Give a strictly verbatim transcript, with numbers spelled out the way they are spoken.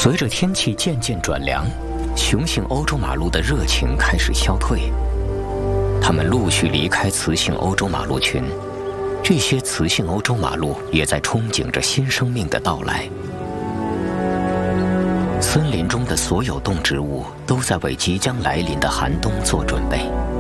随着天气渐渐转凉，雄性欧洲马鹿的热情开始消退，它们陆续离开雌性欧洲马鹿群。这些雌性欧洲马鹿也在憧憬着新生命的到来。森林中的所有动植物都在为即将来临的寒冬做准备。